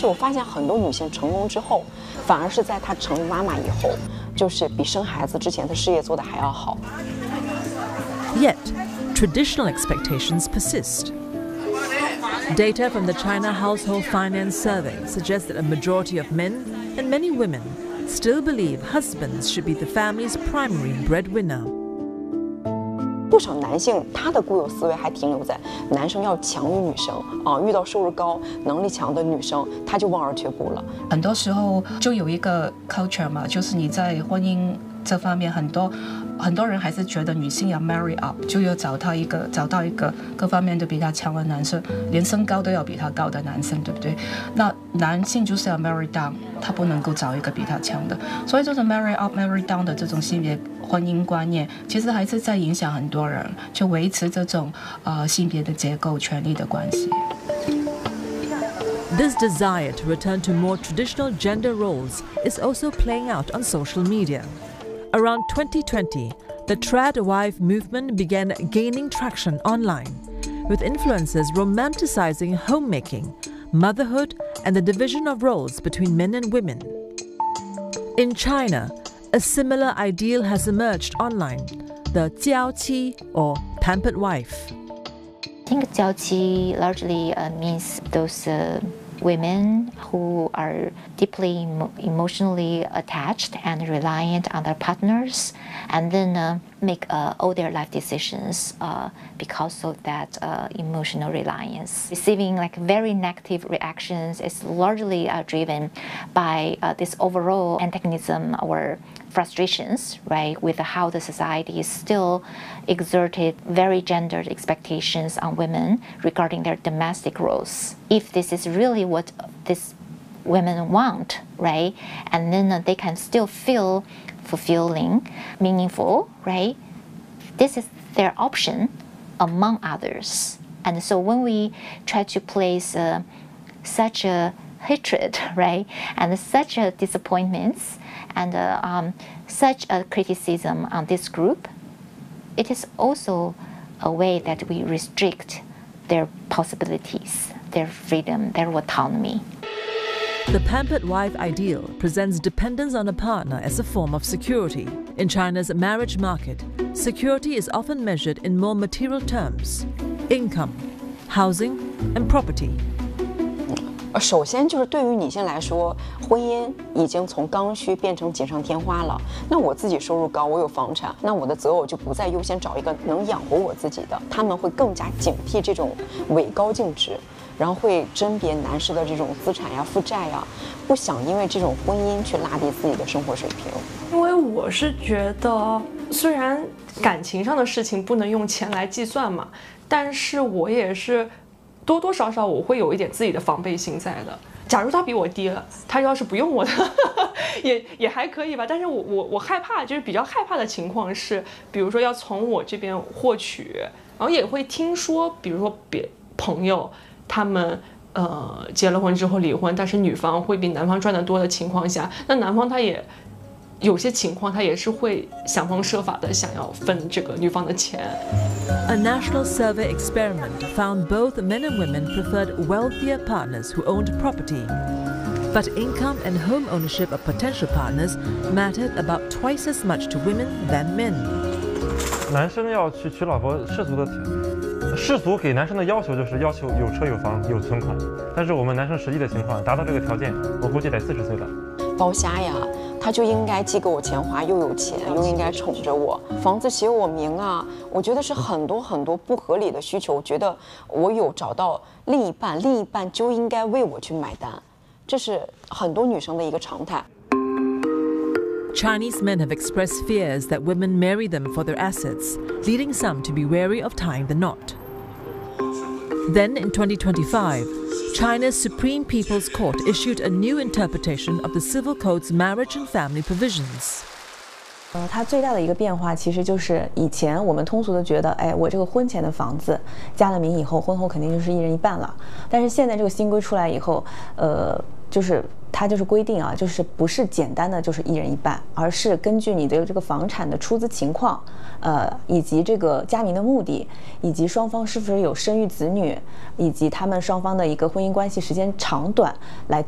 就我发现很多女性成功之后，反而是在她成为妈妈以后，就是比生孩子之前的事业做得还要好。 Yet, traditional expectations persist. Data from the China Household Finance Survey suggests that a majority of men and many women still believe husbands should be the family's primary breadwinner. 不少男性他的固有思维还停留在男生要强于女生啊，遇到收入高、能力强的女生，他就望而却步了。 很多时候就有一个 culture 嘛，就是你在婚姻这方面，很多人还是觉得女性要 marry up， 就要找到一个各方面都比他强的男生，连身高都要比他高的男生，对不对？那男性就是要 marry down， 他不能够找一个比他强的，所以这种 marry up、marry down 的这种性别婚姻观念，其实还是在影响很多人，就维持这种性别的结构、权力的关系。 This desire to return to more traditional gender roles is also playing out on social media. Around 2020, the trad wife movement began gaining traction online, with influencers romanticizing homemaking, motherhood, and the division of roles between men and women. In China, a similar ideal has emerged online, the jiaoqi or pampered wife. I think 娇妻 largely means those women who are deeply emotionally attached and reliant on their partners, and then make all their life decisions because of that emotional reliance. Receiving like very negative reactions is largely driven by this overall antagonism or frustrations, right, with how the society is still exerted very gendered expectations on women regarding their domestic roles. If this is really what these women want, right, and then they can still feel fulfilling, meaningful, right, this is their option among others. And so when we try to place such a hatred, right, and such a disappointments, and such a criticism on this group, it is also a way that we restrict their possibilities, their freedom, their autonomy. The pampered wife ideal presents dependence on a partner as a form of security. In China's marriage market, security is often measured in more material terms: income, housing, and property. 首先就是对于女性来说，婚姻已经从刚需变成锦上添花了。那我自己收入高，我有房产，那我的择偶就不再优先找一个能养活我自己的，他们会更加警惕这种伪高净值，然后会甄别男士的这种资产呀、负债呀，不想因为这种婚姻去拉低自己的生活水平。 因为我是觉得，虽然感情上的事情不能用钱来计算嘛，但是我也是多多少少我会有一点自己的防备心在的。假如他比我低了，他要是不用我的也还可以吧。但是我害怕，就是比较害怕的情况是，比如说要从我这边获取，然后也会听说，比如说朋友他们结了婚之后离婚，但是女方会比男方赚得多的情况下，那男方他也有些情况他也是会想方设法的想要分这个女方的钱。 A national survey experiment found both men and women preferred wealthier partners who owned property. But income and home ownership of potential partners mattered about twice as much to women than men. 男生要去娶老婆，世俗给男生的要求就是要求有车有房有存款，但是我们男生实际的情况达到这个条件，我估计得40岁了。 包瞎呀，他就应该既给我钱花，又有钱，又应该宠着我，房子写我名啊。我觉得是很多不合理的需求，觉得我有找到另一半，另一半就应该为我去买单，这是很多女生的一个常态。 Chinese men have expressed fears that women marry them for their assets, leading some to be wary of tying the knot. Then in 2025, China's Supreme People's Court issued a new interpretation of the Civil Code's marriage and family provisions. 它最大的一个变化其实就是以前我们通俗的觉得，哎，我这个婚前的房子加了名以后，婚后肯定就是一人一半了。但是现在这个新规出来以后，就是它就是规定啊，就是不是简单的就是一人一半，而是根据你的这个房产的出资情况，以及这个加名的目的，以及双方是不是有生育子女，以及他们双方的一个婚姻关系时间长短来